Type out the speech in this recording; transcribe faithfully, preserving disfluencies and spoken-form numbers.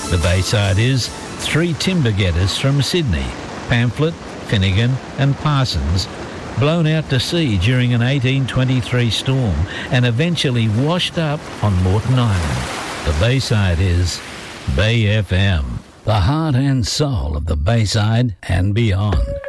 The Bayside is three timber getters from Sydney, Pamphlet, Finnegan and Parsons, blown out to sea during an eighteen twenty-three storm and eventually washed up on Moreton Island. The Bayside is Bay F M, the heart and soul of the Bayside and beyond.